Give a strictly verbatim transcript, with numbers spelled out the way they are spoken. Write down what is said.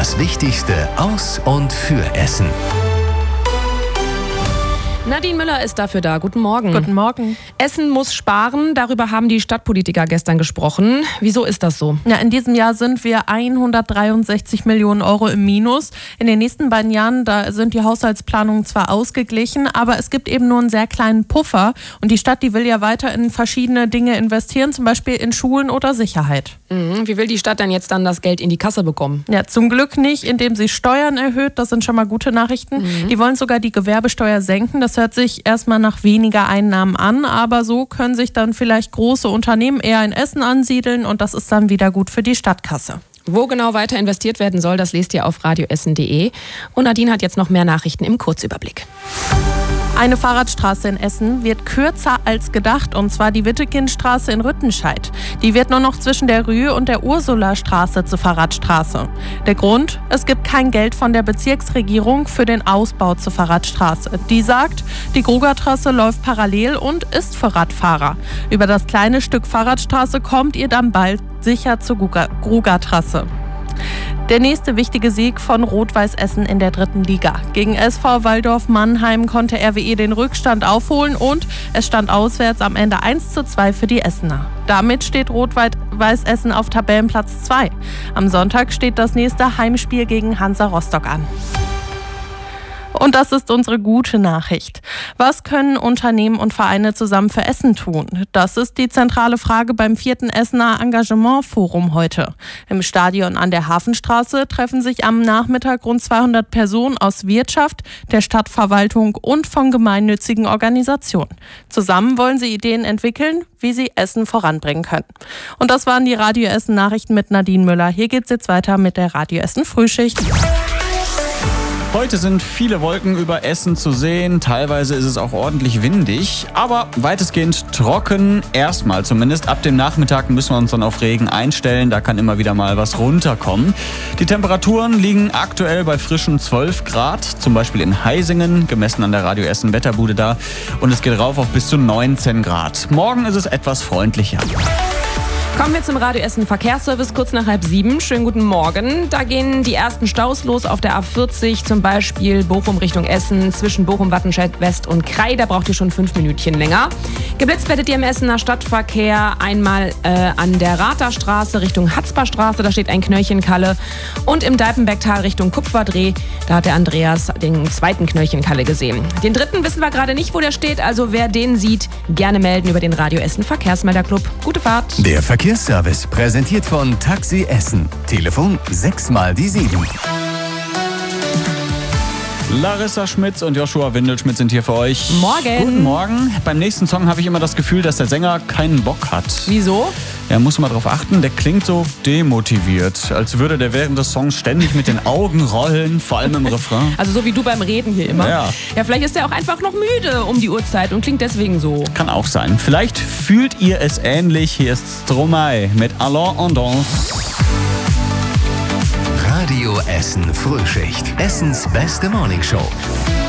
Das Wichtigste aus und für Essen. Nadine Müller ist dafür da. Guten Morgen. Guten Morgen. Essen muss sparen. Darüber haben die Stadtpolitiker gestern gesprochen. Wieso ist das so? Ja, in diesem Jahr sind wir hundertdreiundsechzig Millionen Euro im Minus. In den nächsten beiden Jahren, da sind die Haushaltsplanungen zwar ausgeglichen, aber es gibt eben nur einen sehr kleinen Puffer. Und die Stadt, die will ja weiter in verschiedene Dinge investieren, zum Beispiel in Schulen oder Sicherheit. Mhm. Wie will die Stadt denn jetzt dann das Geld in die Kasse bekommen? Ja, zum Glück nicht, indem sie Steuern erhöht. Das sind schon mal gute Nachrichten. Mhm. Die wollen sogar die Gewerbesteuer senken. Das hört sich erstmal nach weniger Einnahmen an, aber so können sich dann vielleicht große Unternehmen eher in Essen ansiedeln und das ist dann wieder gut für die Stadtkasse. Wo genau weiter investiert werden soll, das lest ihr auf radioessen punkt de. Und Nadine hat jetzt noch mehr Nachrichten im Kurzüberblick. Eine Fahrradstraße in Essen wird kürzer als gedacht, und zwar die Wittekindstraße in Rüttenscheid. Die wird nur noch zwischen der Rühe und der Ursulastraße zur Fahrradstraße. Der Grund? Es gibt kein Geld von der Bezirksregierung für den Ausbau zur Fahrradstraße. Die sagt, die Grugatrasse läuft parallel und ist für Radfahrer. Über das kleine Stück Fahrradstraße kommt ihr dann bald sicher zur Grugatrasse. Der nächste wichtige Sieg von Rot-Weiß Essen in der dritten Liga. Gegen S V Waldorf Mannheim konnte R W E den Rückstand aufholen und es stand auswärts am Ende eins zu zwei für die Essener. Damit steht Rot-Weiß Essen auf Tabellenplatz zwei. Am Sonntag steht das nächste Heimspiel gegen Hansa Rostock an. Und das ist unsere gute Nachricht. Was können Unternehmen und Vereine zusammen für Essen tun? Das ist die zentrale Frage beim vierten Essener Engagementforum heute. Im Stadion an der Hafenstraße treffen sich am Nachmittag rund zweihundert Personen aus Wirtschaft, der Stadtverwaltung und von gemeinnützigen Organisationen. Zusammen wollen sie Ideen entwickeln, wie sie Essen voranbringen können. Und das waren die Radio Essen Nachrichten mit Nadine Müller. Hier geht's jetzt weiter mit der Radio Essen Frühschicht. Heute sind viele Wolken über Essen zu sehen, teilweise ist es auch ordentlich windig, aber weitestgehend trocken, erstmal zumindest. Ab dem Nachmittag müssen wir uns dann auf Regen einstellen, da kann immer wieder mal was runterkommen. Die Temperaturen liegen aktuell bei frischen zwölf Grad, zum Beispiel in Heisingen, gemessen an der Radio Essen Wetterbude da, und es geht rauf auf bis zu neunzehn Grad. Morgen ist es etwas freundlicher. Kommen wir zum Radio Essen Verkehrsservice kurz nach halb sieben. Schönen guten Morgen. Da gehen die ersten Staus los auf der A vierzig, zum Beispiel Bochum Richtung Essen, zwischen Bochum, Wattenscheid West und Krai. Da braucht ihr schon fünf Minütchen länger. Geblitzt werdet ihr im Essener Stadtverkehr einmal äh, an der Ratherstraße Richtung Hatzbarstraße. Da steht ein Knöllchenkalle. Und im Deipenbergtal Richtung Kupferdreh, da hat der Andreas den zweiten Knöllchenkalle gesehen. Den dritten wissen wir gerade nicht, wo der steht. Also wer den sieht, gerne melden über den Radio Essen Verkehrsmelderclub. Gute Fahrt. Der Verkehrsservice präsentiert von Taxi Essen. Telefon sechs mal die sieben. Larissa Schmitz und Joshua Windelschmidt sind hier für euch. Morgen. Guten Morgen. Beim nächsten Song habe ich immer das Gefühl, dass der Sänger keinen Bock hat. Wieso? Ja, muss man darauf achten, der klingt so demotiviert. Als würde der während des Songs ständig mit den Augen rollen, vor allem im Refrain. Also so wie du beim Reden hier immer. Ja. Ja, vielleicht ist er auch einfach noch müde um die Uhrzeit und klingt deswegen so. Kann auch sein. Vielleicht fühlt ihr es ähnlich. Hier ist Stromae mit Allons en Danse. Radio Essen Frühschicht. Essens beste Morningshow.